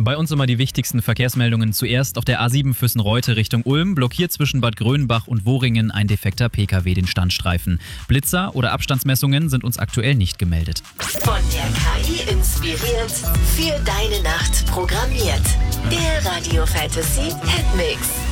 Bei uns immer die wichtigsten Verkehrsmeldungen. Zuerst auf der A7 Füssen-Reute Richtung Ulm blockiert zwischen Bad Grönbach und Woringen ein defekter Pkw den Standstreifen. Blitzer oder Abstandsmessungen sind uns aktuell nicht gemeldet. Von der KI inspiriert, für deine Nacht programmiert. Der Radio Fantasy Hitmix.